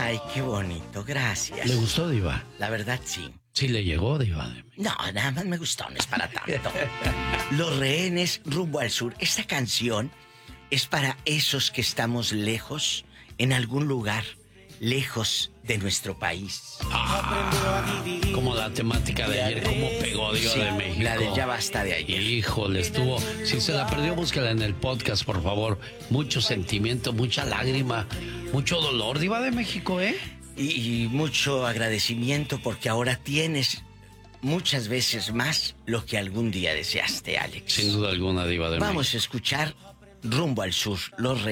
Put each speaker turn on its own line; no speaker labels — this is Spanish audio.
Ay, qué bonito, gracias.
¿Le gustó, Diva?
La verdad, sí.
Sí le llegó, Diva.
No, nada más me gustó, no es para tanto. Los Rehenes, Rumbo al Sur. Esta canción es para esos que estamos lejos, en algún lugar, lejos de nuestro país.
Como la temática de ayer, cómo pegó Diva
Sí,
de México.
la de Ya Basta de ayer.
Híjole, estuvo. Si se la perdió, búsquela en el podcast, por favor. Mucho sentimiento, mucha lágrima, mucho dolor, Diva de México, ¿eh?
Y mucho agradecimiento porque ahora tienes muchas veces más lo que algún día deseaste, Alex.
Sin duda alguna, Diva de México.
Vamos a escuchar Rumbo al Sur, Los Rehenes.